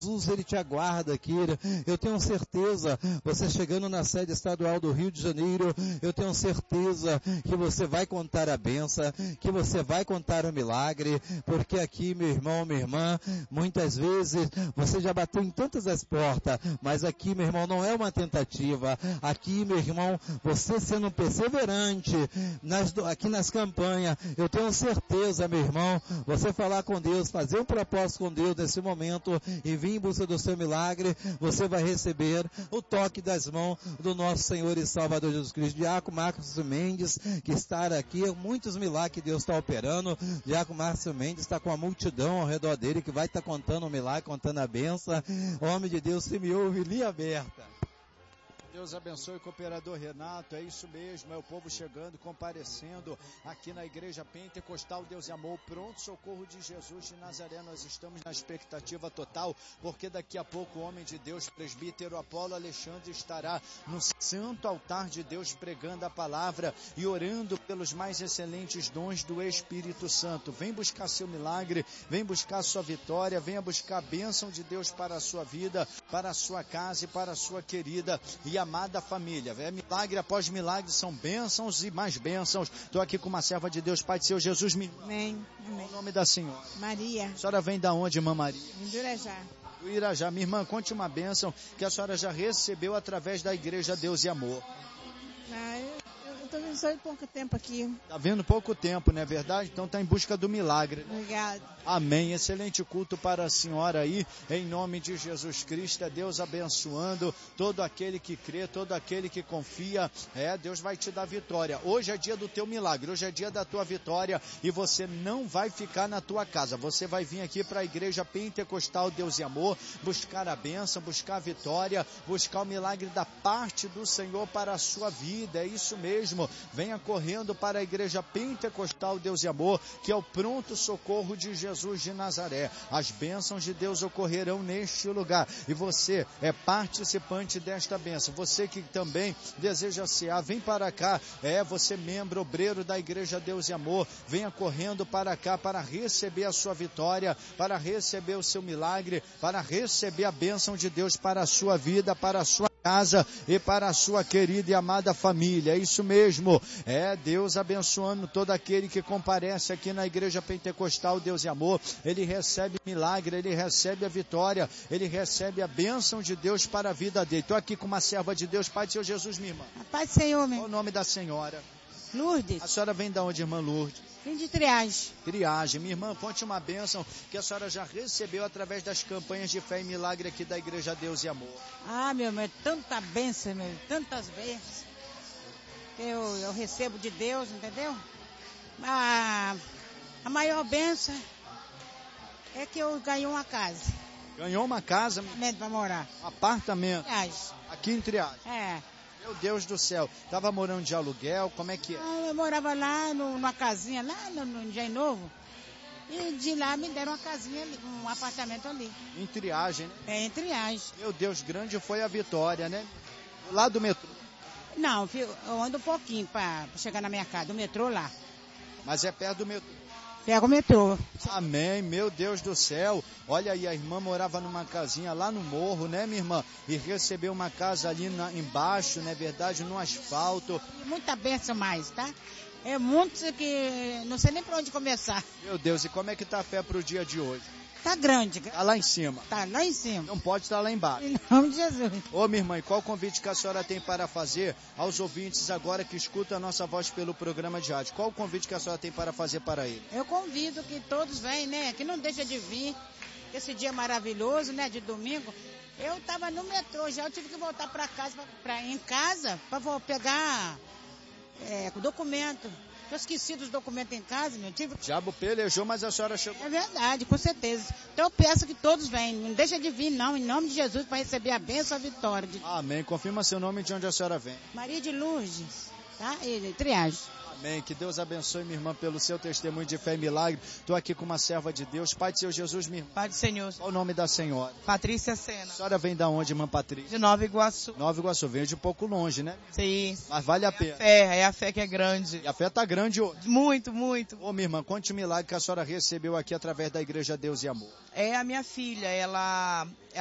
Jesus, Ele te aguarda aqui. Eu tenho certeza, você chegando na sede estadual do Rio de Janeiro, eu tenho certeza que você vai contar a bênção, que você vai contar o milagre, porque aqui, meu irmão, minha irmã, muitas vezes você já bateu em tantas as portas, mas aqui, meu irmão, não é uma tentativa. Aqui, meu irmão, você sendo perseverante aqui nas campanhas, eu tenho certeza, meu irmão, você falar com Deus, fazer um propósito com Deus nesse momento e vir em busca do seu milagre, você vai receber o toque das mãos do nosso Senhor e Salvador Jesus Cristo. Diácono Marcos Mendes, que está aqui, muitos milagres que Deus está operando. Diácono Marcos Mendes está com a multidão ao redor dele, que vai estar contando o milagre, contando a benção. Homem de Deus, se me ouve, linha aberta. Deus abençoe o cooperador Renato, é isso mesmo, é o povo chegando, comparecendo aqui na Igreja Pentecostal Deus e Amor, pronto socorro de Jesus de Nazaré. Nós estamos na expectativa total, porque daqui a pouco o homem de Deus, presbítero Apolo Alexandre, estará no santo altar de Deus pregando a palavra e orando pelos mais excelentes dons do Espírito Santo. Vem buscar seu milagre, vem buscar sua vitória, venha buscar a bênção de Deus para a sua vida, para a sua casa e para a sua querida e amada família. É milagre após milagre, são bênçãos e mais bênçãos. Estou aqui com uma serva de Deus, Pai do Senhor Jesus. Amém. Qual o nome da senhora? Maria. A senhora vem da onde, irmã Maria? Do Irajá. Do Irajá. Minha irmã, conte uma bênção que a senhora já recebeu através da Igreja Deus e Amor. Eu estou vendo só pouco tempo aqui. Está vendo pouco tempo, não é verdade? Então está em busca do milagre. Obrigada. Amém. Excelente culto para a senhora aí, em nome de Jesus Cristo. É Deus abençoando todo aquele que crê, todo aquele que confia. Deus vai te dar vitória. Hoje é dia do teu milagre, hoje é dia da tua vitória e você não vai ficar na tua casa. Você vai vir aqui para a Igreja Pentecostal Deus e Amor, buscar a bênção, buscar a vitória, buscar o milagre da parte do Senhor para a sua vida. É isso mesmo. Venha correndo para a Igreja Pentecostal Deus e Amor, que é o pronto socorro de Jesus de Nazaré. As bênçãos de Deus ocorrerão neste lugar e você é participante desta bênção. Você que também deseja cear, vem para cá. Você membro, obreiro da Igreja Deus e Amor, venha correndo para cá para receber a sua vitória, para receber o seu milagre, para receber a bênção de Deus para a sua vida, para a sua casa e para a sua querida e amada família. É isso mesmo. Deus abençoando todo aquele que comparece aqui na Igreja Pentecostal Deus e Amor. Ele recebe milagre, ele recebe a vitória, ele recebe a bênção de Deus para a vida dele. Estou aqui com uma serva de Deus, Pai do Senhor Jesus, minha irmã. A paz do Senhor, meu. Qual o nome da senhora? Lourdes. A senhora vem de onde, irmã Lourdes? Vem de Triagem. Triagem. Minha irmã, conte uma bênção que a senhora já recebeu através das campanhas de fé e milagre aqui da Igreja Deus e Amor. Meu irmão, tanta bênção, meu, tantas bênçãos que eu recebo de Deus, entendeu? A maior bênção é que eu ganhei uma casa. Ganhou uma casa? Para morar. Um apartamento? Triagem. Aqui em Triagem? Meu Deus do céu, estava morando de aluguel, como é que é? Eu morava lá numa casinha, lá no Engenho Novo, e de lá me deram uma casinha ali, um apartamento ali. Em Triagem, né? Em Triagem. Meu Deus, grande foi a vitória, né? Lá do metrô? Não, eu ando um pouquinho para chegar na minha casa, do metrô lá. Mas é perto do metrô? Pega o metrô. Amém, meu Deus do céu. Olha aí, a irmã morava numa casinha lá no morro, né, minha irmã? E recebeu uma casa ali embaixo, não é verdade? No asfalto. E muita bênção mais, tá? É muito que não sei nem para onde começar. Meu Deus, e como é que tá a fé para o dia de hoje? Tá grande. Tá lá em cima. Tá lá em cima. Não pode estar lá embaixo. Em nome de Jesus. Ô, minha irmã, e qual o convite que a senhora tem para fazer aos ouvintes agora que escutam a nossa voz pelo programa de rádio? Qual o convite que a senhora tem para fazer para ele? Eu convido que todos venham, né? Que não deixa de vir. Esse dia maravilhoso, né? De domingo. Eu estava no metrô já, eu tive que voltar para casa, em casa, para pegar o documento. Eu esqueci dos documentos em casa, meu tio. O diabo pelejou, mas a senhora chegou. É verdade, com certeza. Então eu peço que todos venham. Não deixa de vir, não, em nome de Jesus, para receber a bênção e a vitória. Amém. Confirma seu nome de onde a senhora vem. Maria de Lourdes, tá? E Triagem. Amém. Que Deus abençoe, minha irmã, pelo seu testemunho de fé e milagre. Estou aqui com uma serva de Deus. Pai do Senhor Jesus, minha irmã. Pai do Senhor. Qual o nome da senhora? Patrícia Sena. A senhora vem da onde, irmã Patrícia? De Nova Iguaçu. Nova Iguaçu. Veio de um pouco longe, né? Sim. Mas vale a pena. É a fé que é grande. E a fé está grande hoje. Muito, muito. Ô, minha irmã, conte o milagre que a senhora recebeu aqui através da Igreja Deus e Amor. É a minha filha, ela